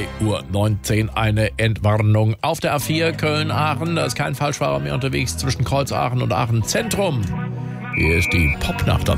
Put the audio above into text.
3:19 Uhr eine Entwarnung auf der A4 Köln-Aachen. Da ist kein Falschfahrer mehr unterwegs zwischen Kreuz Aachen und Aachen Zentrum. Hier ist die Popnacht am